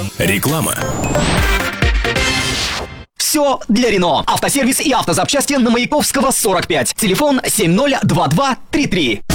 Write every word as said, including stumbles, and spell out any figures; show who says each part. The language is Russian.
Speaker 1: Реклама.
Speaker 2: Все для Рено. Автосервис и автозапчасти на Маяковского, сорок пять. Телефон семь ноль два два три три.